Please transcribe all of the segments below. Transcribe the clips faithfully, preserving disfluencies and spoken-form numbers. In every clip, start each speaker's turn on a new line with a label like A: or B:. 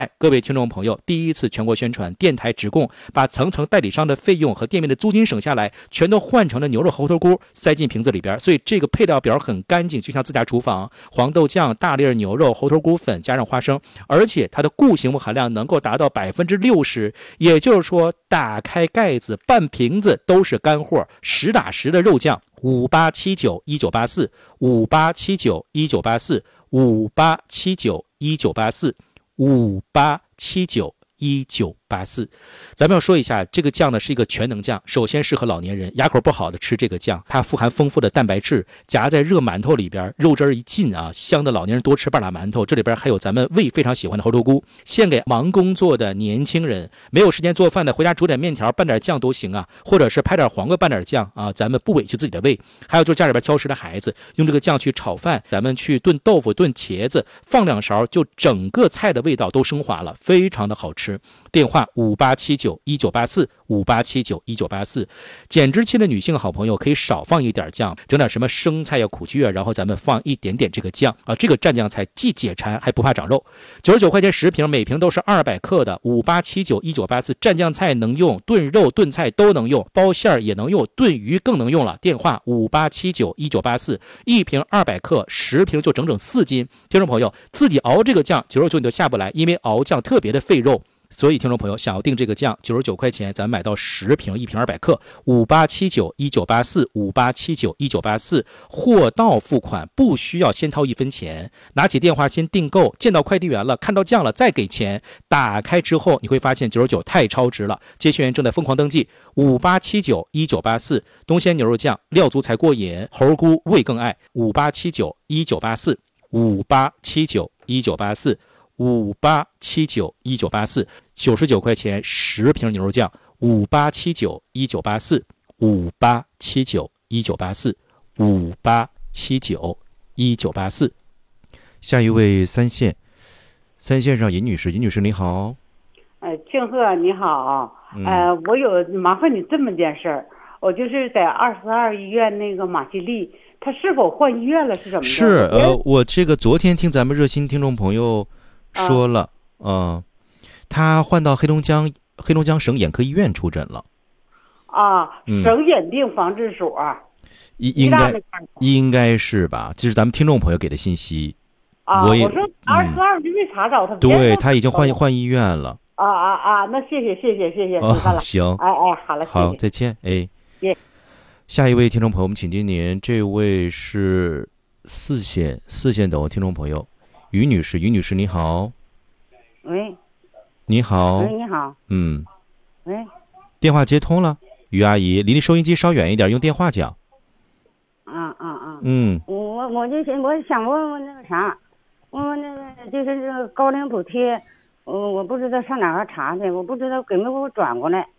A: 各位听众朋友，第一次全国宣传电台直供，把层层代理商的费用和店面的租金省下来，全都换成了牛肉猴头菇，塞进瓶子里边。所以这个配料表很干净，就像自家厨房。黄豆酱、大粒牛肉、猴头菇粉加上花生，而且它的固形物含量能够达到百分之六十，也就是说，打开盖子，半瓶子都是干货，实打实的肉酱。五八七九一九八四，五八七九一九八四，五八七九一九八四。五八七九一九八四，咱们要说一下，这个酱呢是一个全能酱，首先适合老年人，牙口不好的吃这个酱，它富含丰富的蛋白质，夹在热馒头里边，肉汁儿一进啊，香的老年人多吃半拉馒头。这里边还有咱们胃非常喜欢的猴头菇，献给忙工作的年轻人，没有时间做饭的，回家煮点面条拌点酱都行啊，或者是拍点黄瓜拌点酱啊，咱们不委屈自己的胃。还有就是家里边挑食的孩子，用这个酱去炒饭，咱们去炖豆腐、炖茄子，放两勺，就整个菜的味道都升华了，非常的好吃。电话五八七九一九八四，五八七九一九八四。减脂期的女性好朋友可以少放一点酱，整点什么生菜呀、苦苣啊，然后咱们放一点点这个酱啊，这个蘸酱菜既解馋还不怕长肉。九十九块钱十瓶，每瓶都是二百克的。五八七九一九八四，蘸酱菜能用，炖肉炖菜都能用，包馅儿也能用，炖鱼更能用了。电话五八七九一九八四，一瓶二百克，十瓶就整整四斤。听众朋友，自己熬这个酱，九十九你都下不来，因为熬酱特别的费肉。所以听众朋友想要订这个酱，九十九块钱咱买到十瓶，一瓶二百克。五八七九一九八四，五八七九一九八四，货到付款，不需要先掏一分钱，拿起电话先订购，见到快递员了，看到酱了再给钱。打开之后你会发现九十九太超值了，接线员正在疯狂登记。五八七九一九八四，东鲜牛肉酱，料足才过瘾，猴菇味更爱。五八七九一九八四，五八七九一九八四。五八七九一九八四，九十九块钱十瓶牛肉酱。五八七九一九八四，五八七九一九八四，五八七九一九八四。下一位三线，三线上尹女士，尹女士你好。
B: 呃，庆贺你好，呃，我有麻烦你这么件事儿，我就是在二四二医院那个马西利，他是否换医院了是怎么着？
A: 是呃，我这个昨天听咱们热心听众朋友说了，嗯、啊呃，他换到黑龙江黑龙江省眼科医院出诊了。
B: 啊，
A: 嗯、
B: 省眼病防治所，
A: 应应该应该是吧？这是咱们听众朋友给的信息。
B: 啊，
A: 我也
B: 我说二十二就没查着他。
A: 对，他已经换换医院了。
B: 啊啊啊！那谢谢谢谢谢谢，
A: 哦，
B: 知道了。
A: 行，
B: 哎哎，好了，
A: 好，再见，哎。
B: 耶。
A: 下一位听众朋友，我们请接您，这位是四线四线等听众朋友，于女士，于女士你好。
B: 喂。
A: 你好。
B: 喂，你好。
A: 嗯。
B: 喂。
A: 电话接通了，于阿姨，离你收音机稍远一点，用电话讲。
B: 嗯嗯嗯。
A: 嗯。
B: 我我就想我想问问那个啥，问问那个就是这个高龄补贴，我我不知道上哪儿查去，我不知道给没给我转过来。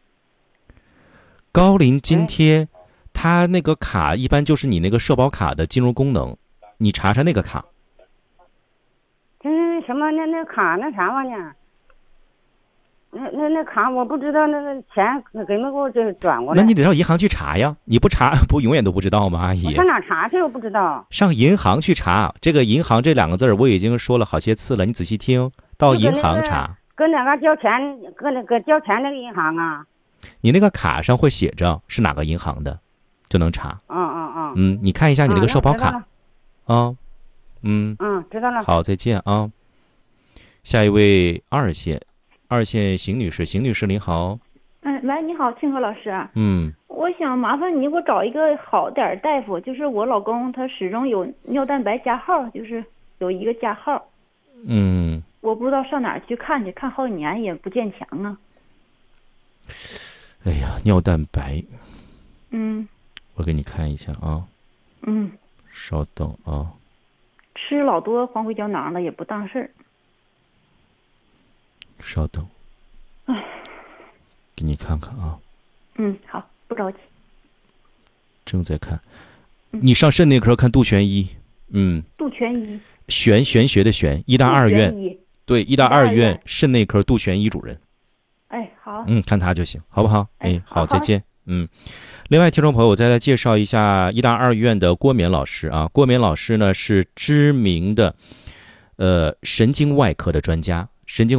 A: 高龄津贴，它那个卡一般就是你那个社保卡的金融功能，你查查那个卡。
B: 这什么那那卡那啥玩意儿？那那那卡我不知道那个钱给没给我这转过来。
A: 那你得到银行去查呀，你不查不永远都不知道吗？阿姨。
B: 我上哪查去？我不知道。
A: 上银行去查，这个银行这两个字我已经说了好些次了，你仔细听，到银行查。
B: 搁哪个交钱？搁那个交钱那个银行啊？
A: 你那个卡上会写着是哪个银行的，就能查。
B: 嗯嗯嗯。
A: 嗯，你看一下你那个社保卡。啊。嗯。
B: 嗯，知道了。
A: 好，再见啊。下一位二线，二线邢女士，邢女士您好。
C: 嗯，喂，你好，庆和老师。
A: 嗯。
C: 我想麻烦你给我找一个好点大夫，就是我老公他始终有尿蛋白加号，就是有一个加号。
A: 嗯。
C: 我不知道上哪儿去看去，看好几年也不见强啊。
A: 哎呀，尿蛋白。
C: 嗯。
A: 我给你看一下啊。
C: 嗯。
A: 稍等啊。
C: 吃老多黄灰胶囊了也不当事儿。
A: 稍等。
C: 唉。
A: 给你看看啊。
C: 嗯，好，不着急。
A: 正在看。你上肾内科看杜玄一。嗯。
C: 杜全一。
A: 玄玄学的玄，医大二院。对，医大二院肾内科杜玄一主任。
C: 哎，好。
A: 嗯，看他就行，好不好？哎，好，
C: 好，
A: 再见。嗯。另外，听众朋友，我再来介绍一下医大二院的郭冕老师啊。郭冕老师呢是知名的，呃，神经外科的专家。 神经